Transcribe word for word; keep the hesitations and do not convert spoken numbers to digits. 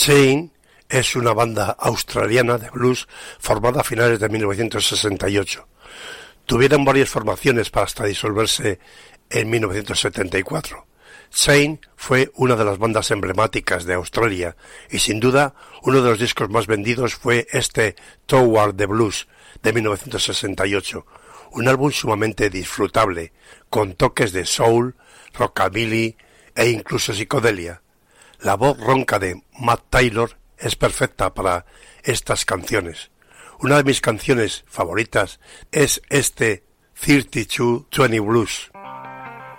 Shane es una banda australiana de blues formada a finales de mil novecientos sesenta y ocho. Tuvieron varias formaciones para hasta disolverse en mil novecientos setenta y cuatro. Shane fue una de las bandas emblemáticas de Australia y sin duda uno de los discos más vendidos fue este Toward the Blues de mil novecientos sesenta y ocho, un álbum sumamente disfrutable con toques de soul, rockabilly e incluso psicodelia. La voz ronca de Matt Taylor es perfecta para estas canciones. Una de mis canciones favoritas es este treinta y dos veinte Blues.